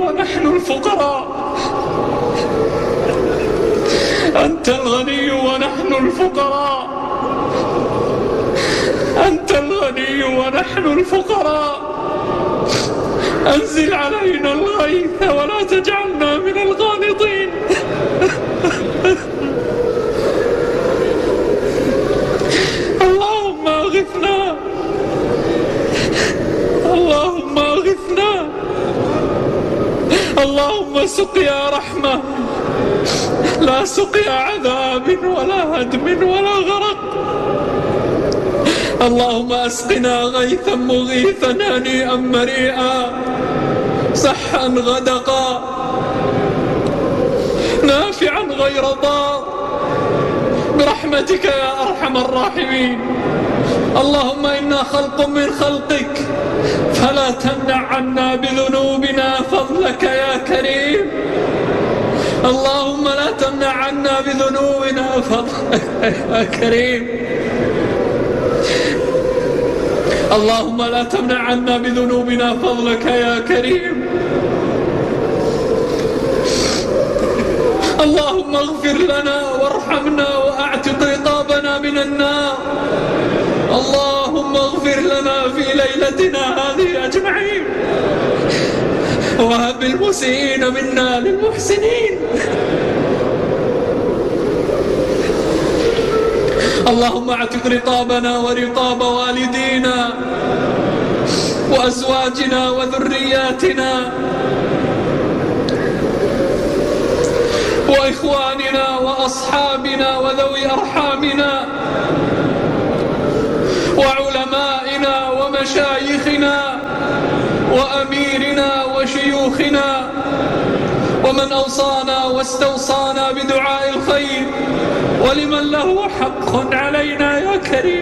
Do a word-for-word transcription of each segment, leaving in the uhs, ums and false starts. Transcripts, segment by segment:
ونحن الفقراء، أنت الغني ونحن الفقراء، أنت الغني ونحن الفقراء. أنزل علينا الغيث ولا تجعلنا من القانطين. اللهم أغثنا، اللهم أغثنا، اللهم سقيا رحمة لا سقيا عذاب ولا هدم ولا غرق. اللهم أسقنا غيثا مغيثا هنيئا مريئا صحا غدقا نافعا غير ضار برحمتك يا أرحم الراحمين. اللهم إنا خلق من خلقك فلا تمنع عنا بذنوبنا فضلك يا كريم. اللهم لا تمنع عنا بذنوبنا فضلك يا كريم. اللهم لا تمنع عنا بذنوبنا فضلك يا كريم. اللهم اغفر لنا وارحمنا واعتق رقابنا من النار. اللهم اغفر لنا في ليلتنا هذه أجمعين، وهب المسيئين منا للمحسنين. اللهم اعتق رقابنا ورقاب والدينا وأزواجنا وذرياتنا وإخواننا وأصحابنا وذوي أرحامنا وعلمائنا ومشايخنا وأميرنا وشيوخنا ومن أوصانا واستوصانا بدعاء الخير ولمن له حق علينا يا كريم.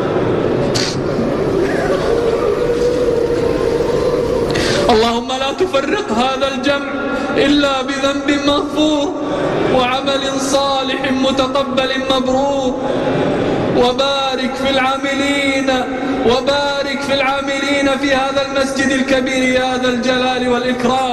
اللهم لا تفرق هذا الجمع إلا بذنب مغفور وعمل صالح متقبل مبرور. وبارك في العاملين وبارك في العاملين في هذا المسجد الكبير يا ذا الجلال والإكرام.